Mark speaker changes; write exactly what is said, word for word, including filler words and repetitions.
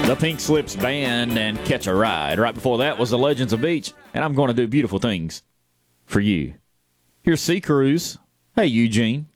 Speaker 1: The Pink Slips Band and Catch a Ride. Right before that was the Legends of Beach, and I'm going to do beautiful things for you. Here's Sea Cruise. Hey, Eugene.